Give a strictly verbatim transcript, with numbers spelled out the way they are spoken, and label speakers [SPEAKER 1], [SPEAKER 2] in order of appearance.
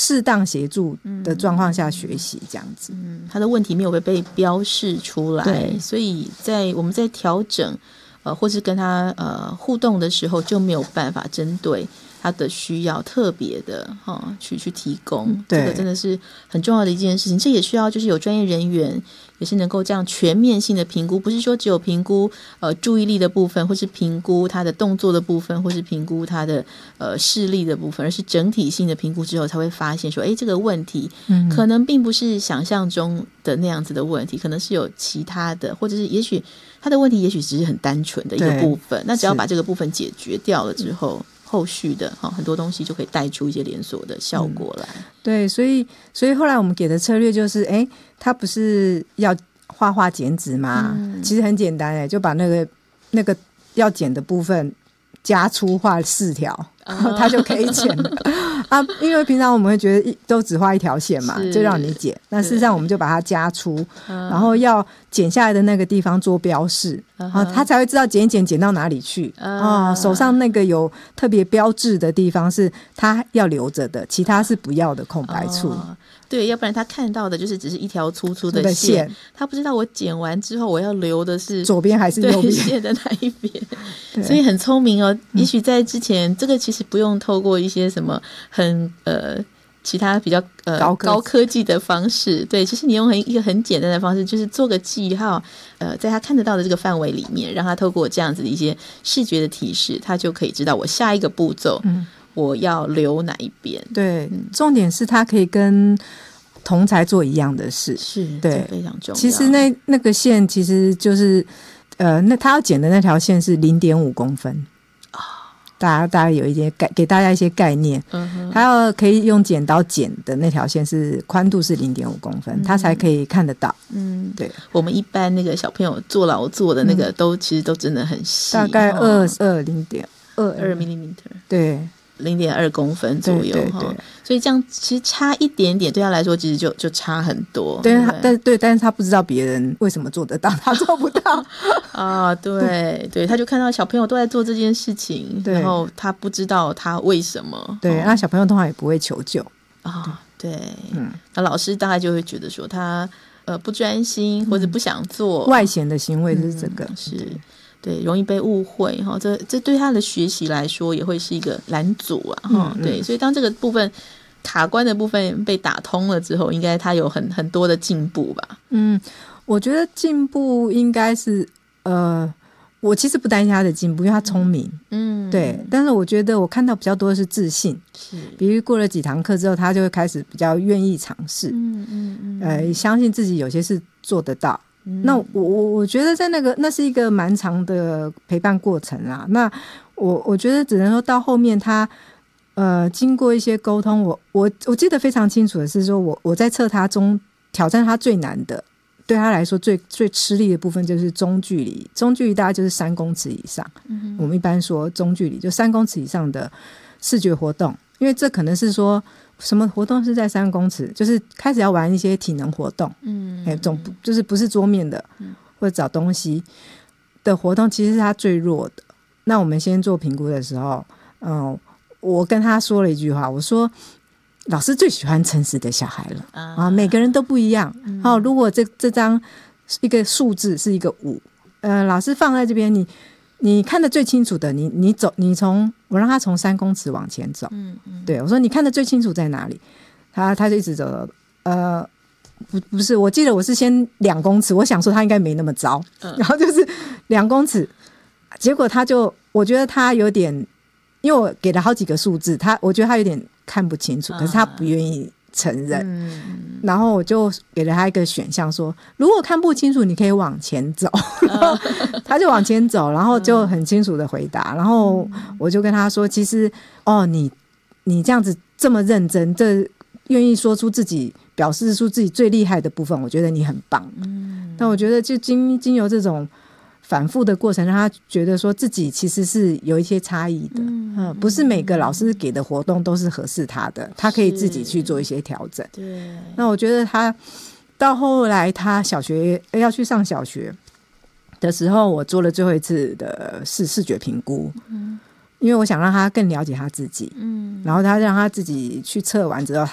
[SPEAKER 1] 适当协助的状况下学习这样子。
[SPEAKER 2] 嗯，他的问题没有被被标示出来，
[SPEAKER 1] 对，
[SPEAKER 2] 所以在我们在调整呃或是跟他呃互动的时候，就没有办法针对他的需要特别的、哦、去去提供，这个真的是很重要的一件事情。这也需要就是有专业人员也是能够这样全面性的评估，不是说只有评估呃注意力的部分，或是评估他的动作的部分，或是评估他的呃视力的部分，而是整体性的评估之后才会发现说，哎，这个问题可能并不是想象中的那样子的问题，可能是有其他的，或者是也许他的问题也许只是很单纯的一个部分，那只要把这个部分解决掉了之后，后续的很多东西就可以带出一些连锁的效果来、嗯、
[SPEAKER 1] 对，所以所以后来我们给的策略就是哎，他不是要画画剪纸吗、嗯、其实很简单哎，就把那个那个要剪的部分加粗画四条、哦、他就可以剪了啊，因为平常我们会觉得都只画一条线嘛，就让你剪，那事实上我们就把它加粗，然后要剪下来的那个地方做标示、uh-huh. 啊，他才会知道剪一剪剪到哪里去、uh-huh. 啊。手上那个有特别标志的地方是他要留着的，其他是不要的空白处、uh-huh.
[SPEAKER 2] 对，要不然他看到的就是只是一条粗粗的 线, 线他不知道我剪完之后我要留的是
[SPEAKER 1] 左边还是右边
[SPEAKER 2] 线的哪一边所以很聪明哦，也许在之前、嗯、这个其实不用透过一些什么很呃其他比较呃高科, 高科技的方式，对，其实你用很一个很简单的方式，就是做个记号，呃，在他看得到的这个范围里面，让他透过这样子的一些视觉的提示，他就可以知道我下一个步骤、嗯我要留哪一边。
[SPEAKER 1] 对、嗯、重点是他可以跟同才做一样的事，
[SPEAKER 2] 是，
[SPEAKER 1] 对，
[SPEAKER 2] 非常重要。
[SPEAKER 1] 其实那那个线其实就是呃，那他要剪的那条线是 零点五公分、哦、大家大家有一些概给大家一些概念、嗯、他要可以用剪刀剪的那条线是宽度是 零点五公分、嗯、他才可以看得到。嗯，对，
[SPEAKER 2] 我们一般那个小朋友做劳作的那个都、嗯、其实都真的很细，
[SPEAKER 1] 大概二二零点二
[SPEAKER 2] 二 millimeter，
[SPEAKER 1] 对，
[SPEAKER 2] 零点二公分左右，对对对，所以这样其实差一点点，对他来说其实就就差很多。
[SPEAKER 1] 对，对但对，但是他不知道别人为什么做得到，他做不到
[SPEAKER 2] 啊。对对，他就看到小朋友都在做这件事情，然后他不知道他为什么。
[SPEAKER 1] 对，那、哦、小朋友通常也不会求救
[SPEAKER 2] 啊。对，嗯，那老师大概就会觉得说他呃不专心或者不想做，
[SPEAKER 1] 嗯、外显的行为就是这个，
[SPEAKER 2] 嗯、是。对，容易被误会哈，这这对他的学习来说也会是一个拦阻啊哈、嗯嗯。对，所以当这个部分卡关的部分被打通了之后，应该他有很很多的进步吧？嗯，
[SPEAKER 1] 我觉得进步应该是呃，我其实不担心他的进步，因为他聪明，嗯，对。但是我觉得我看到比较多的是自信，是，比如过了几堂课之后，他就会开始比较愿意尝试，嗯嗯嗯，呃，相信自己有些事做得到。那我我我觉得在那个那是一个蛮长的陪伴过程啊。那我我觉得只能说到后面他呃经过一些沟通，我我我记得非常清楚的是说，我我在测他中挑战他最难的，对他来说最最吃力的部分就是中距离，中距离大概就是三公尺以上。嗯，我们一般说中距离就三公尺以上的视觉活动，因为这可能是说。什么活动是在三公尺，就是开始要玩一些体能活动，嗯，欸、总就是不是桌面的、嗯、或者找东西的活動，其实是他最弱的。那我们先做评估的时候，嗯，我跟他说了一句话，我说老师最喜欢诚实的小孩了啊，啊每个人都不一样。嗯、哦，如果这这张一个数字是一个五，呃，老师放在这边，你你看得最清楚的，你你走，你从我让他从三公尺往前走，嗯嗯，对我说你看得最清楚在哪里？他他就一直走，呃，不不是，我记得我是先两公尺，我想说他应该没那么糟，嗯、然后就是两公尺，结果他就我觉得他有点，因为我给了好几个数字，他我觉得他有点看不清楚，可是他不愿意承认，嗯、然后我就给了他一个选项说，如果看不清楚你可以往前走，嗯、他就往前走，然后就很清楚的回答，然后我就跟他说，其实哦你你这样子这么认真，这愿意说出自己表示出自己最厉害的部分，我觉得你很棒。嗯，但我觉得就经经由这种反复的过程，让他觉得说自己其实是有一些差异的，嗯嗯、不是每个老师给的活动都是合适他的，他可以自己去做一些调整。对，那我觉得他到后来他小学要去上小学的时候，我做了最后一次的视视觉评估，嗯，因为我想让他更了解他自己，嗯，然后他让他自己去测完之后